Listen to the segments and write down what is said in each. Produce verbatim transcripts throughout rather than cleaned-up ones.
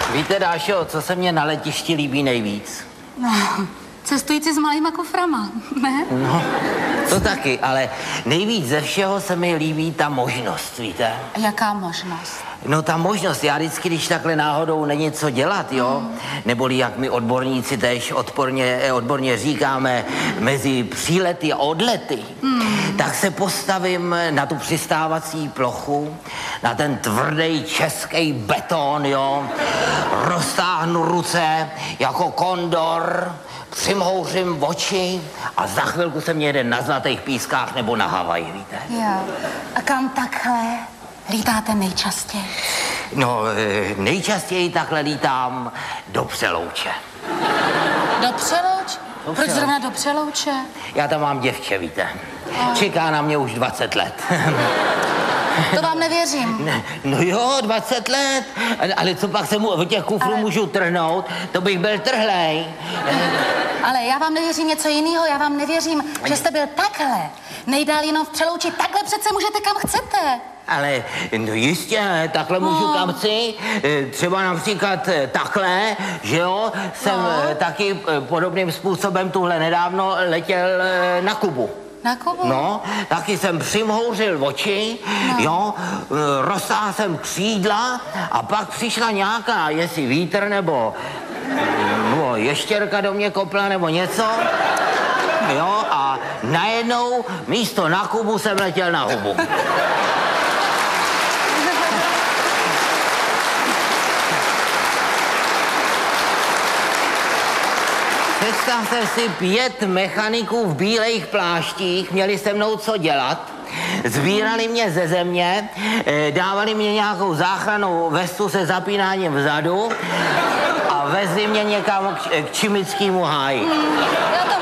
Víte, Dášo, co se mně na letišti líbí nejvíc? No, cestující s malýma kuframa, ne? No, to taky, ale nejvíc ze všeho se mi líbí ta možnost, víte? Jaká možnost? No ta možnost, já vždycky, když takhle náhodou není co dělat, jo, hmm. neboli jak my odborníci tež odporně, odborně říkáme, mezi přílety a odlety, hmm. tak se postavím na tu přistávací plochu, na ten tvrdý český beton, jo, roztáhnu ruce jako kondor, přimhouřím oči a za chvilku se mě jede na Zlatých pískách nebo na Havaji, víte? Jo. A kam takhle lítáte nejčastěji? No, nejčastěji takhle lítám do Přelouče. Do Přelouče? Do Proč Přelouče. zrovna do Přelouče? Já tam mám děvče, víte. A... Čeká na mě už dvacet let. To vám nevěřím. No jo, dvacet let. Ale co pak se mu od těch kufrů ale... můžu trhnout? To bych byl trhlej. Ale já vám nevěřím něco jiného. Já vám nevěřím, že jste byl takhle. Nejdál jenom v Přelouči. Takhle přece můžete kam chcete. Ale no jistě, takhle můžu no. kam chci. Třeba například takhle, že jo, jsem no. taky podobným způsobem tuhle nedávno letěl na Kubu. Na Kubu? No, taky jsem přimhouřil oči, no. jo, roztáhl jsem křídla a pak přišla nějaká, jestli vítr nebo, nebo ještěrka do mě kopla nebo něco, jo, a najednou místo na Kubu jsem letěl na hubu. Představte si pět mechaniků v bílejch pláštích, měli se mnou co dělat, sbírali mě ze země, dávali mě nějakou záchrannou vestu se zapínáním vzadu a vezli mě někam k, k Čimickému háji. Hmm, já tam...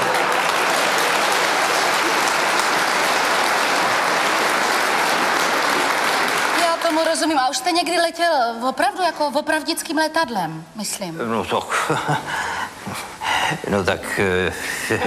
Já tomu rozumím. A už jste někdy letěl opravdu jako opravdickým letadlem, myslím? No tak... No tak... E,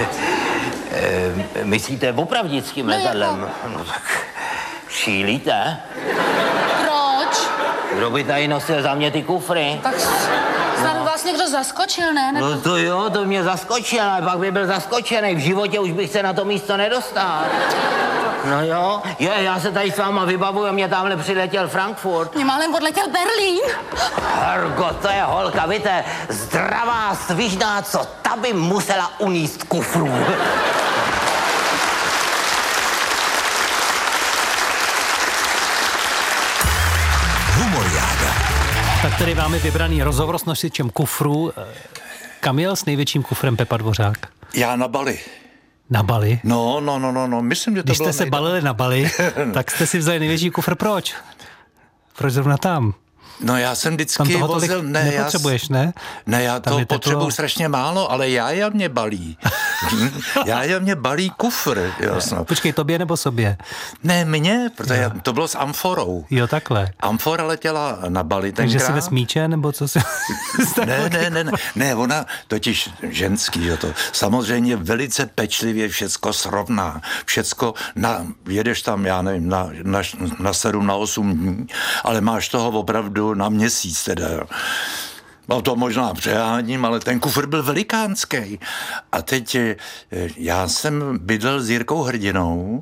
e, myslíte opravdickým letadlem? No, jako... no tak... Šílíte? Proč? Kdo by tady nosil za mě ty kufry? Tak snad no. vás někdo zaskočil, ne? Nebo... No to jo, to mě zaskočil, ale pak by byl zaskočený. V životě už bych se na to místo nedostal. No jo, je, já se tady s váma vybavuju, mě tamhle přiletěl Frankfurt. Mě málem odletěl Berlín. Hergo, to je holka, víte, zdravá, svižná, co ta by musela uníst kufrů. Humoriáda. Tak tady máme vybraný rozhovor s nosičem kufrů. Kam jel s největším kufrem Pepa Dvořák? Já na Bali. Na Bali? No, no, no, no, no. Myslím, že to Když bylo jste se nejda... balili na Bali, tak jste si vzali největší kufr. Proč? Proč zrovna tam? No já jsem vždycky tam toho vozil... Ne, nepotřebuješ, ne? Ne, já tam to potřebuji teplo... strašně málo, ale já je mě balí. já je mě balí kufr. Jo, Počkej, tobě nebo sobě? Ne, mně, protože jo. to bylo s amforou. Jo, takhle. Amfora letěla na Bali tenkrát. Takže si ve smíče, nebo co si... ne, ne, ne, ne, ne, ona totiž ženský, jo, to samozřejmě velice pečlivě všecko srovná. Všecko, na, jedeš tam, já nevím, na, na, na sedm, na osm dní, ale máš toho opravdu na měsíc teda, jo. No to možná přeháním, ale ten kufr byl velikánský. A teď já jsem bydlel s Jirkou Hrdinou,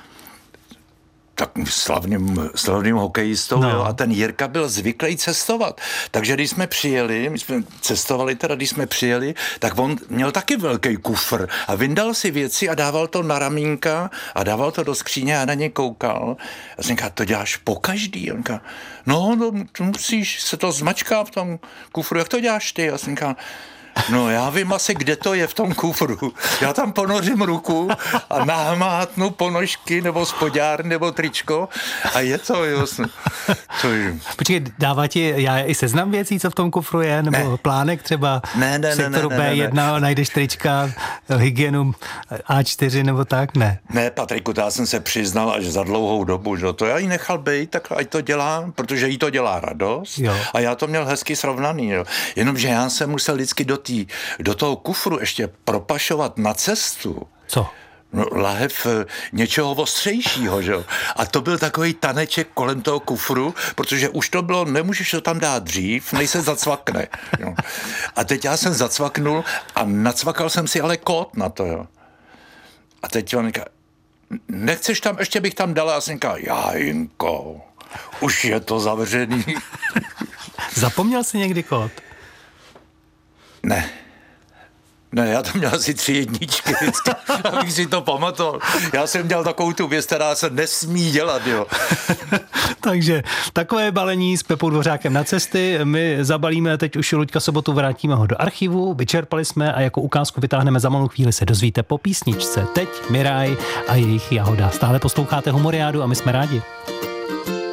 tak slavným, slavným hokejistou, no. jo, a ten Jirka byl zvyklý cestovat. Takže když jsme přijeli, my jsme cestovali teda, když jsme přijeli, tak on měl taky velký kufr a vyndal si věci a dával to na ramínka a dával to do skříně a na ně koukal. A jsem říkal, to děláš po každý? On říkal, no, no, musíš, se to zmačká v tom kufru, jak to děláš ty? A jsem říkal, no já vím asi, kde to je v tom kufru. Já tam ponořím ruku a nahmátnu ponožky nebo spodňár nebo tričko a je to, jo. To je... Počkej, dává ti já i seznam věcí, co v tom kufru je? Nebo ne. plánek třeba ne, ne, v sektoru ne, ne, bé jedna, ne. najdeš trička, hygienu á čtyři nebo tak? Ne. Ne, Patriku, já jsem se přiznal až za dlouhou dobu, že to já jí nechal být, tak ať to dělá, protože jí to dělá radost jo. a já to měl hezky srovnaný, jo. Jenomže já jsem musel vždycky do, tý, do toho kufru ještě propašovat na cestu. Co? No, lahev něčeho ostřejšího, že jo. A to byl takový taneček kolem toho kufru, protože už to bylo, nemůžeš to tam dát dřív, než se zacvakne. Jo. A teď já jsem zacvaknul a nacvakal jsem si ale kód na to, jo. A teď on říká, nechceš tam, ještě bych tam dala, a jsem říkal, Jajinko, už je to zavřený. Zapomněl jsi někdy kód? Ne. Ne, já tam měl asi tři jedničky vždycky, abych si to pamatoval. Já jsem dělal takovou tu věc, která se nesmí dělat, jo. Takže takové balení s Pepou Dvořákem na cesty. My zabalíme teď už Luďka Sobotu, vrátíme ho do archivu, vyčerpali jsme a jako ukázku vytáhneme za malou chvíli, se dozvíte po písničce. Teď Miraj a jejich Jahoda. Stále posloucháte Humoriádu a my jsme rádi.